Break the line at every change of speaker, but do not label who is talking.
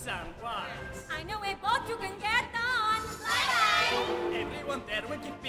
and once.
I know a boat you can get on. Bye-bye.
Everyone there will keep